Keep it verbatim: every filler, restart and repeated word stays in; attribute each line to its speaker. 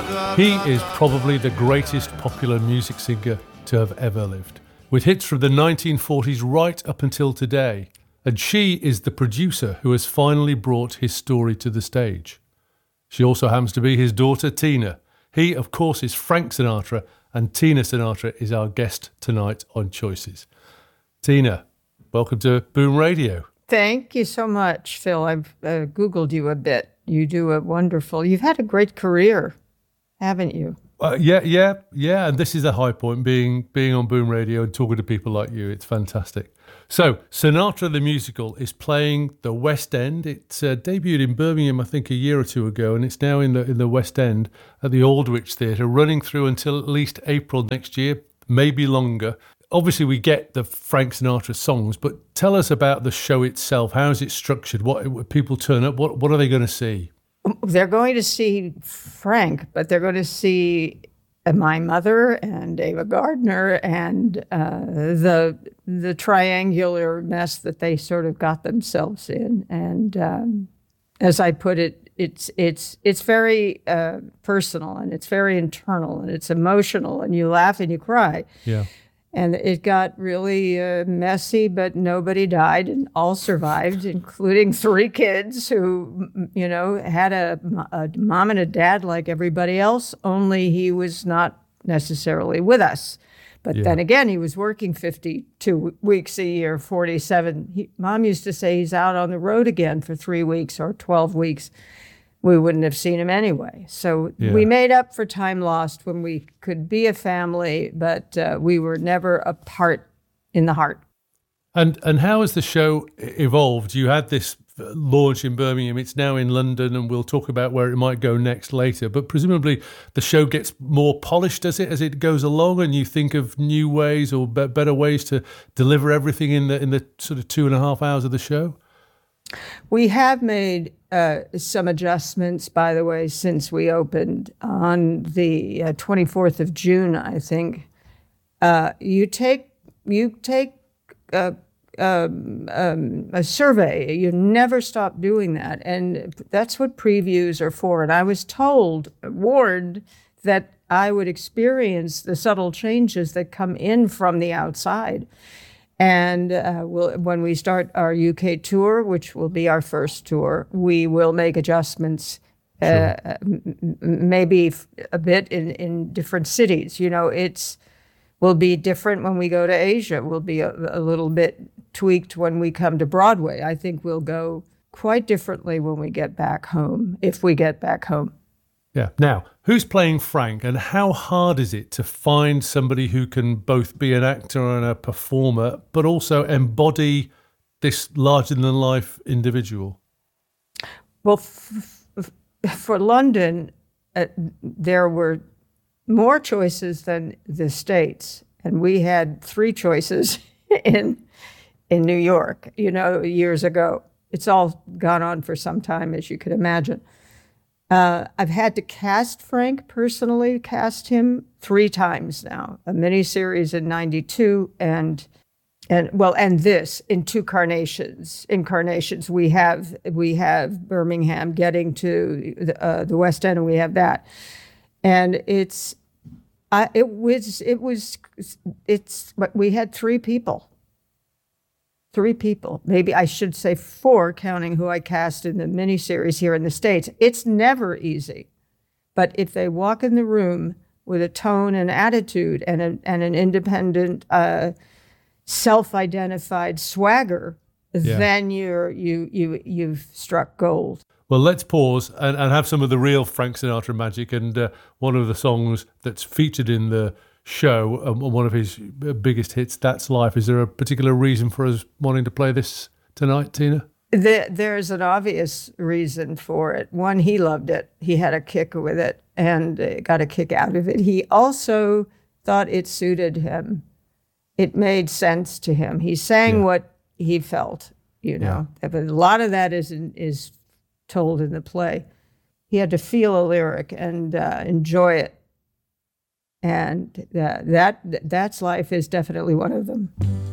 Speaker 1: He is probably the greatest popular music singer to have ever lived, with hits from the nineteen forties right up until today. And she is the producer who has finally brought his story to the stage. She also happens to be his daughter, Tina. He, of course, is Frank Sinatra, and Tina Sinatra is our guest tonight on Choices. Tina, welcome to Boom Radio.
Speaker 2: Thank you so much, Phil. I've uh, Googled you a bit. You do a wonderful, you've had a great career, haven't you?
Speaker 1: Uh, yeah, yeah, yeah. And this is a high point, being being on Boom Radio and talking to people like you. It's fantastic. So, Sinatra the Musical is playing the West End. It uh, debuted in Birmingham, I think, a year or two ago, and it's now in the in the West End at the Aldwych Theatre, running through until at least April next year, maybe longer. Obviously, we get the Frank Sinatra songs, but tell us about the show itself. How is it structured? What, what people turn up? What what are they going to see?
Speaker 2: They're going to see Frank, but they're going to see my mother and Ava Gardner and uh, the the triangular mess that they sort of got themselves in. And um, as I put it, it's it's it's very uh, personal, and it's very internal, and it's emotional, and you laugh and you cry.
Speaker 1: Yeah.
Speaker 2: And it got really uh, messy, but nobody died, and all survived, including three kids who, you know, had a, a mom and a dad like everybody else, only he was not necessarily with us. But yeah. Then again, he was working fifty-two weeks a year, forty-seven. He, Mom used to say he's out on the road again for three weeks or twelve weeks. We wouldn't have seen him anyway. So yeah. We made up for time lost when we could be a family, but uh, we were never apart in the heart.
Speaker 1: And and how has the show evolved? You had this launch in Birmingham. It's now in London, and we'll talk about where it might go next later. But presumably the show gets more polished, does it, as it goes along, and you think of new ways or be- better ways to deliver everything in the in the sort of two and a half hours of the show?
Speaker 2: We have made uh, some adjustments, by the way, since we opened on the uh, twenty-fourth of June, I think. Uh, you take you take a, um, um, a survey. You never stop doing that. And that's what previews are for. And I was told, warned, that I would experience the subtle changes that come in from the outside. And uh, we'll, when we start our U K tour, which will be our first tour, we will make adjustments, uh, sure. m- maybe f- a bit in, in different cities. You know, it's will be different when we go to Asia. We'll be a, a little bit tweaked when we come to Broadway. I think we'll go quite differently when we get back home, if we get back home.
Speaker 1: Yeah. Now, who's playing Frank, and how hard is it to find somebody who can both be an actor and a performer, but also embody this larger-than-life individual?
Speaker 2: Well, f- f- for London, uh, there were more choices than the States, and we had three choices in in New York, you know, years ago. It's all gone on for some time, as you could imagine. Uh, I've had to cast Frank personally, cast him three times now. A miniseries in ninety-two and and well, and this in two carnations. Incarnations. We have we have Birmingham getting to the, uh, the West End, and we have that. And it's I, it was it was it's we had three people. Three people, maybe I should say four, counting who I cast in the miniseries here in the States. It's never easy. But if they walk in the room with a tone and attitude and, a, and an independent, uh, self-identified swagger, yeah. then you're, you, you, you've struck gold.
Speaker 1: Well, let's pause and, and have some of the real Frank Sinatra magic. And uh, one of the songs that's featured in the show, um, one of his biggest hits, That's Life. Is there a particular reason for us wanting to play this tonight, Tina?
Speaker 2: The, there's an obvious reason for it. One, he loved it. He had a kick with it and got a kick out of it. He also thought it suited him. It made sense to him. He sang yeah. what he felt, you know. Yeah. But a lot of that is is told in the play. He had to feel a lyric and uh, enjoy it. And uh, that that's life is definitely one of them.